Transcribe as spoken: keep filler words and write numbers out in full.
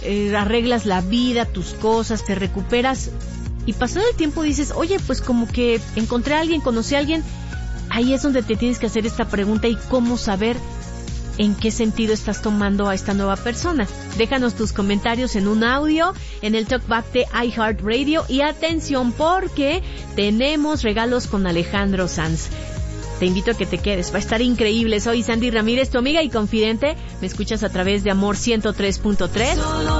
eh, arreglas la vida, tus cosas, te recuperas y pasado el tiempo dices, oye, pues como que encontré a alguien, conocí a alguien. Ahí es donde te tienes que hacer esta pregunta y cómo saber en qué sentido estás tomando a esta nueva persona. Déjanos tus comentarios en un audio en el Talkback de iHeartRadio y atención porque tenemos regalos con Alejandro Sanz. Te invito a que te quedes, va a estar increíble. Soy Sandy Ramírez, tu amiga y confidente. Me escuchas a través de Amor ciento tres punto tres.